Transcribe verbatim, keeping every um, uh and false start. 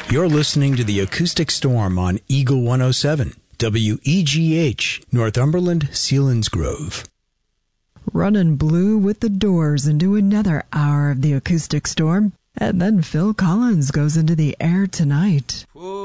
You're listening to the Acoustic Storm on Eagle one oh seven, W E G H, Northumberland, Selinsgrove. Running blue with the Doors into another hour of the Acoustic Storm, and then Phil Collins goes into the air tonight.